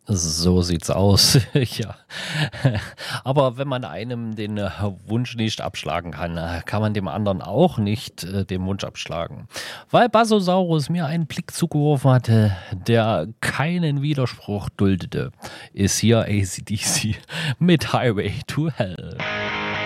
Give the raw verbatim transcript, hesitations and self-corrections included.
So sieht's aus, ja. Aber wenn man einem den äh, Wunsch nicht abschlagen kann, äh, kann man dem anderen auch nicht äh, den Wunsch abschlagen. Weil Basosaurus mir einen Blick zugeworfen hatte, der keinen Widerspruch duldete, ist hier A C D C mit Highway to Hell.